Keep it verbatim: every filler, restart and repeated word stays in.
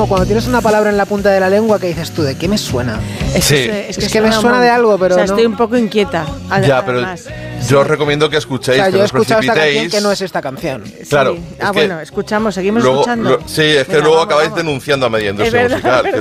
Cuando tienes una palabra en la punta de la lengua que dices tú, ¿de qué me suena? Es, Sí. que, Es que me suena de algo, pero o sea, no. estoy un poco inquieta. Ya, pero además. yo os recomiendo que escuchéis, O sea, que yo he no os escuchado esta canción precipitéis. que no es esta canción. Sí. Claro, Ah, es que bueno, escuchamos, seguimos luego, escuchando. lo- sí, es que Venga, luego vamos, acabáis vamos. denunciando a media Es industria verdad, musical. verdad.